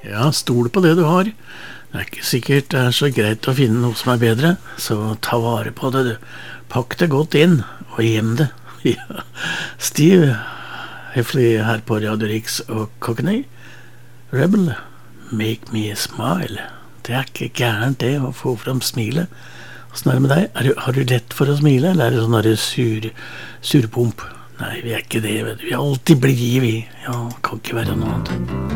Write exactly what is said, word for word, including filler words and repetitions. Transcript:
Ja, stol på det du har. Det er ikke sikkert det er så greit å finne noe som er bedre, så ta vare på det, du. Pakk det godt inn, og gjem det. Ja. Steve, høflig her på Radio Riks og Cockney. Rebel, make me smile. Det er ikke gærent det, å få frem smilet. Hvordan er det med deg? Er du, har du lett for å smile, eller er det sånn der sur, surpump? Nei, vi er ikke det, vet du. Vi er alltid blide, vi. Ja, kan ikke være noe annet.